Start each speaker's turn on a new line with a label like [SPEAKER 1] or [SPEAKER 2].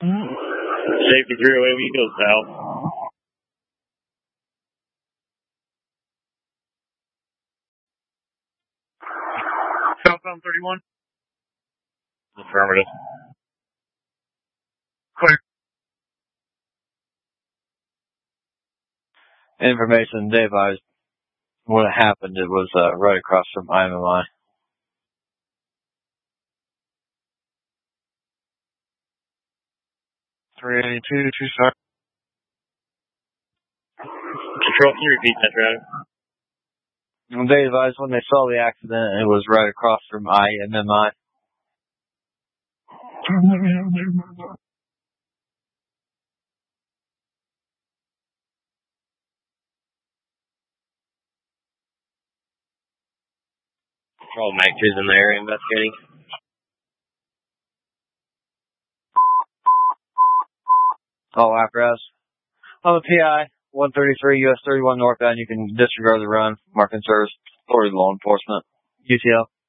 [SPEAKER 1] Safety 308, we go south.
[SPEAKER 2] Southbound 31?
[SPEAKER 1] Affirmative.
[SPEAKER 2] Clear.
[SPEAKER 3] Information, Dave, when it happened, it was right across from IMMI.
[SPEAKER 2] .382, 2 star.
[SPEAKER 1] Control, can you repeat that, Travis?
[SPEAKER 3] They advised when they saw the accident, it was right across from IMMI.
[SPEAKER 1] Control, Mac 2's in the area investigating.
[SPEAKER 3] All apparatus. On the PI, 133 US 31 northbound, you can disregard the run. Marking service for law enforcement. UTL.